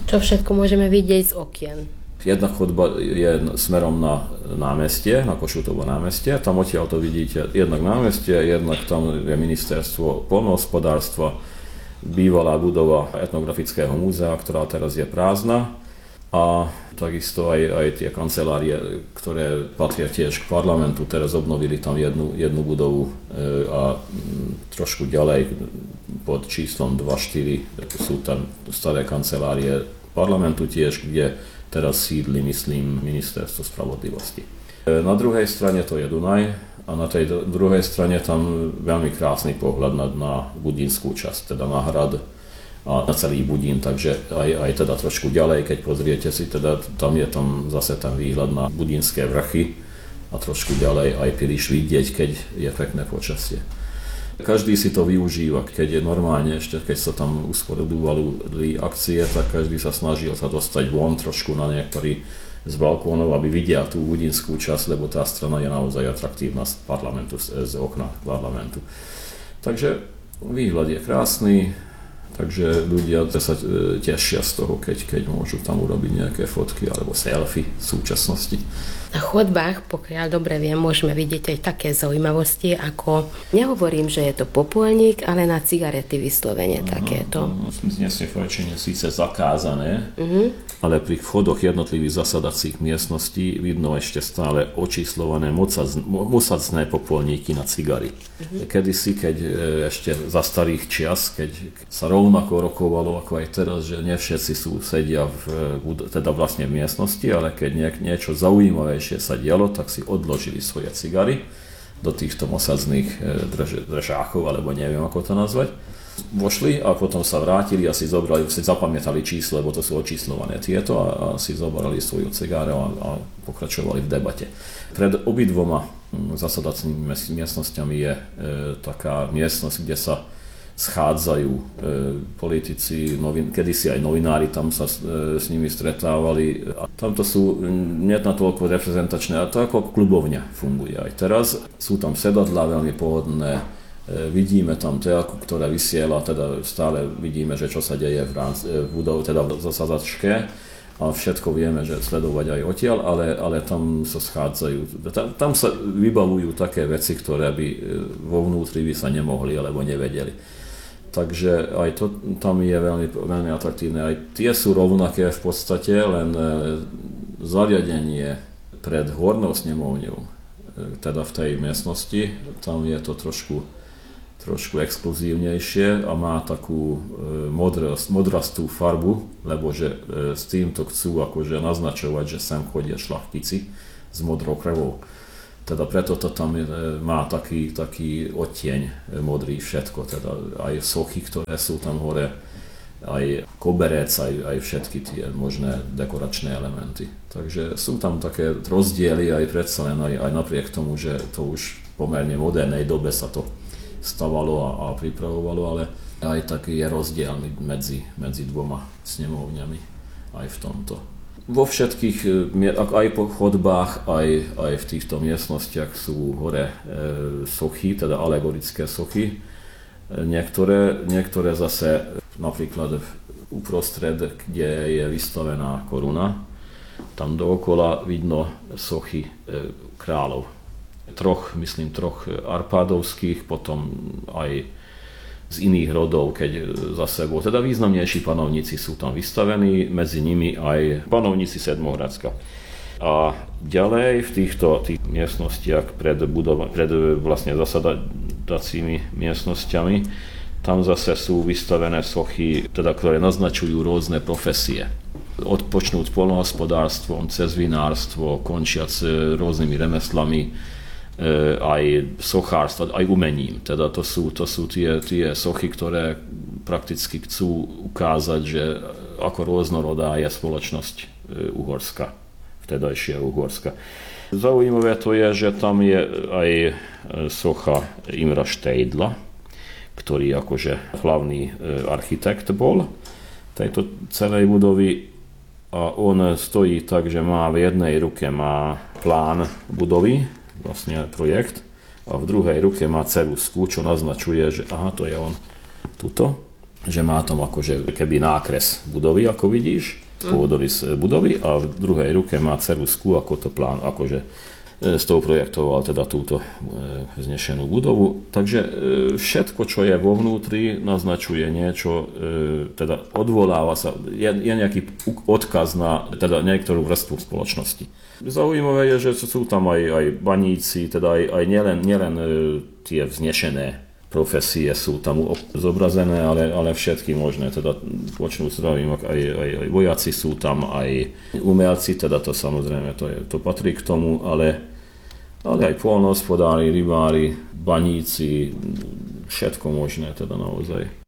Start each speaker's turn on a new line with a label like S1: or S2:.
S1: Čo všetko môžeme vidieť z okien?
S2: Jedna chodba je smerom na námestie, na Košutovo námestie. Tam odtiaľ to vidíte jednak námestie, jednak tam je ministerstvo poľnohospodárstva, bývalá budova etnografického múzea, ktorá teraz je prázdna. A takisto aj tie kancelárie, ktoré patria tiež k parlamentu, teraz obnovili tam jednu budovu a trošku ďalej pod číslom 24 sú tam staré kancelárie parlamentu tiež, kde teraz sídli, myslím, ministerstvo spravodlivosti. Na druhej strane to je Dunaj a na tej druhej strane tam veľmi krásny pohľad na Budínskú časť, teda na hrad a na celý Budín, takže aj teda trošku ďalej, keď pozriete si, teda tam je tam zase ten výhľad na Budínske vrchy a trošku ďalej aj Piliš vidieť, keď je pekné počasie. Každý si to využíva, keď je normálne, ešte keď sa tam usporedúvali akcie, tak každý sa snažil sa dostať von trošku na niektorý z balkónov, aby vidia tú Budínskú časť, lebo tá strana je naozaj atraktívna z parlamentu, z okna parlamentu. Takže výhľad je krásny, takže ľudia sa tešia z toho, keď môžu tam urobiť nejaké fotky alebo selfie v súčasnosti.
S1: Na chodbách, pokiaľ dobre viem, môžeme vidieť aj také zaujímavosti, ako nehovorím, že je to popolník, ale na cigarety vyslovene takéto.
S2: Dnes je fajčenie síce zakázané, ale pri vchodoch jednotlivých zasadacích miestností vidno ešte stále očíslované mosacné popolníky na cigary. Kedysi, keď ešte za starých čias, keď sa rovnako rokovalo ako aj teraz, že nie všetci sedia teda vlastne v miestnosti, ale keď niečo zaujímavé sa dialo, tak si odložili svoje cigary do týchto mosadzných držákov, alebo neviem, ako to nazvať. Vošli a potom sa vrátili a si zapamätali číslo, lebo to sú očíslované tieto a si zobrali svoju cigáru a pokračovali v debate. Pred obidvoma zasadacími miestnosťami je taká miestnosť, kde sa schádzajú politici, kedysi aj novinári tam sa s nimi stretávali. A tamto sú nie natoľko reprezentačné, ale to ako klubovňa funguje aj teraz. Sú tam sedadlá veľmi pohodlné, vidíme tam telku, ktorá vysiela, teda stále vidíme, že čo sa deje v budove, teda v zasadačke. A všetko vieme, že sledovať aj odtiaľ, ale tam sa schádzajú. Tam sa vybavujú také veci, ktoré by vo vnútri by sa nemohli alebo nevedeli. Takže aj to tam je veľmi, veľmi atraktívne. Aj tie sú rovnaké v podstate, len zariadenie pred hornou snemovňou, teda v tej miestnosti, tam je to trošku exkluzívnejšie a má takú modrastú farbu, lebo že s týmto chcú akože naznačovať, že sem chodia šľachtici s modrou krvou. Teda preto to tam má taký odtieň modrý všetko, teda aj sochy, ktoré sú tam hore, aj koberec, aj všetky tie možné dekoračné elementy. Takže sú tam také rozdiely aj predsa len aj napriek tomu, že to už v pomerne modernej dobe sa to stavalo a pripravovalo, ale aj taký je rozdiel medzi dvoma snemovňami aj v tomto. Vo všetkých, aj po chodbách, aj v týchto miestnostiach sú hore sochy, teda alegorické sochy. Niektoré zase napríklad uprostred, kde je vystavená koruna, tam dookola vidno sochy kráľov. Troch arpádovských, potom aj z iných rodov, keď za sebou. Teda významnejší panovníci sú tam vystavení, medzi nimi aj panovníci Sedmohradska. A ďalej v týchto miestnostiach pred vlastne zasadacími miestnosťami, tam zase sú vystavené sochy, teda, ktoré naznačujú rôzne profesie. Odpočnúť poľnohospodárstvom, cez vinárstvo, končiac rôznymi remeslami, aj sochárstva, aj umením. Teda to sú tie sochy, ktoré prakticky chcú ukázať, že ako rôznorodá je spoločnosť Uhorska, vtedajšia Uhorska. Zaujímavé to je, že tam je aj socha Imra Štejdla, ktorý akože hlavný architekt bol tejto celej budovy. A on stojí tak, že má v jednej ruke plán budovy, vlastne projekt, a v druhej ruke má ceruzku, čo naznačuje, že aha, to je on tuto. že má tam akože keby nákres budovy, ako vidíš, pôvodový z budovy a v druhej ruke má ceruzku, ako to plán, akože s tou projektoval teda túto vznešenú budovu. Takže všetko, čo je vo vnútri, naznačuje niečo, teda odvoláva sa, je nejaký odkaz na teda niektorú vrstvu spoločnosti. Zaujímavé je, že sú tam aj baníci, teda aj nielen tie vznešené profesie sú tam zobrazené, ale všetky možné, teda počnú zdravím, aj vojaci sú tam, aj umelci, teda to samozrejme, to patrí k tomu, ale aj poľnohospodári, rybári, baníci, všetko možné, teda naozaj.